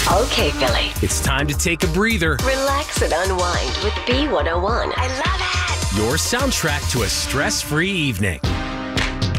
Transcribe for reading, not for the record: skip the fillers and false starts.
Okay, Philly. It's time to take a breather. Relax and unwind with B101. I love it. Your soundtrack to a stress-free evening.